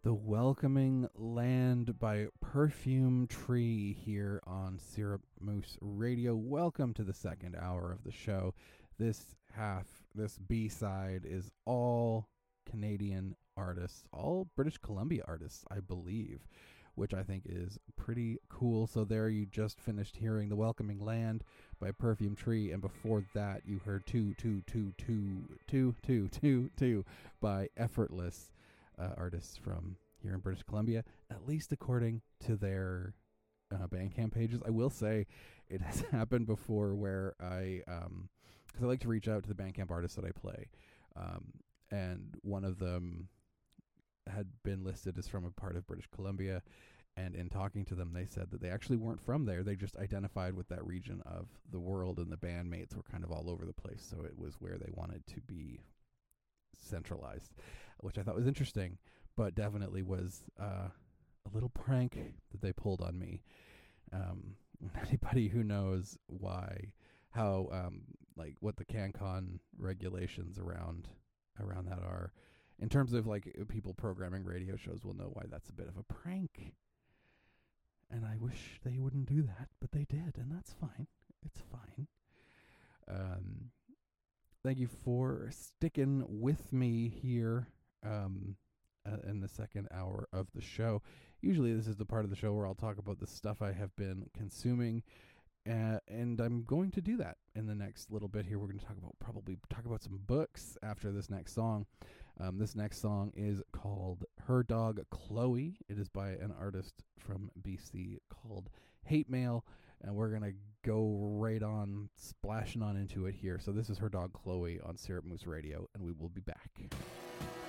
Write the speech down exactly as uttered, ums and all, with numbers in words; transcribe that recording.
The Welcoming Land by Perfume Tree here on Syrup Moose Radio. Welcome to the second hour of the show. This half, this B-side is all Canadian artists, all British Columbia artists, I believe, which I think is pretty cool. So there you just finished hearing The Welcoming Land by Perfume Tree, and before that you heard two, two, two, two, two, two, two, two by Effortless. Uh, artists from here in British Columbia, at least according to their uh, Bandcamp pages. I will say it has happened before where I, um, because I like to reach out to the Bandcamp artists that I play, um, and one of them had been listed as from a part of British Columbia, and in talking to them, they said that they actually weren't from there. They just identified with that region of the world, and the bandmates were kind of all over the place, so it was where they wanted to be centralized, which I thought was interesting, but definitely was uh, a little prank that they pulled on me. Um, anybody who knows why, how, um, like what the CanCon regulations around around that are, in terms of like people programming radio shows, will know why that's a bit of a prank. And I wish they wouldn't do that, but they did, and that's fine. It's fine. Um. Thank you for sticking with me here um, uh, in the second hour of the show. Usually this is the part of the show where I'll talk about the stuff I have been consuming, uh, and I'm going to do that in the next little bit here. We're going to talk about probably talk about some books after this next song. Um, this next song is called Her Dog Chloe. It is by an artist from B C called Hate Mail, and we're going to go right on splashing on into it here. So this is Her Dog Chloe on Syrup Moose Radio, and we will be back.